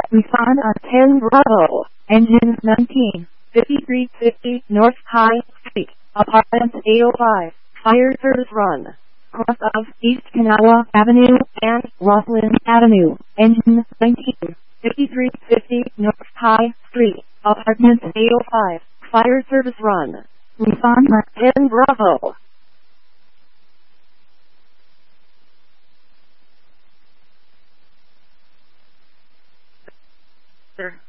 Busan 10 Bravo, engine 19, 5350 North High Street, apartment 805, fire service run. Cross of East Kanawha Avenue and Roslyn Avenue, engine 19, 5350 North High Street, apartment 805, fire service run. Busan 10 Bravo. Sir.